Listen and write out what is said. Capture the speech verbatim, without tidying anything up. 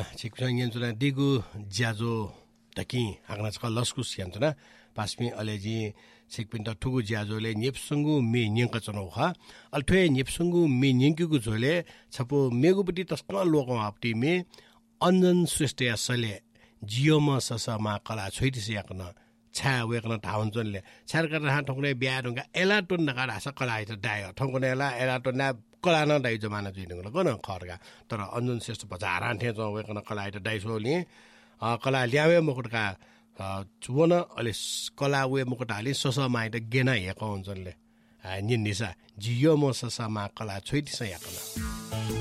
직장 연주나 디구 자조 다키 하나스가 러스쿠스 연주나 바스미 알레지 직빈다 투구 자조레 닙승구 미닝까처노하 알퇴 닙승구 미닝규구 졸레 차포 메구부티 तस्कल लोगों आपटी में अनन सृष्टि असले जियोमा ससमा कला छोइदिसे याकन छा वेकन धाउन्जनले छारकर हा ठोकले ब्याडुङा एलाटोन नगा रासा कला आइत दायो ठोकने एला एलाटोन ना कला न दाइ जमाना जुइनु गन खरगा तर अनन श्रेष्ठ बजार आन्थे जो वेकन कला आइत दाइसोले कला ल्यावे मुकुटका जुवन अले कला वे मुकुट हाली ससमा आइत गेना हेको हुन्छनले निन्दिसा जियोमा ससमा कला छोइदिसे याकन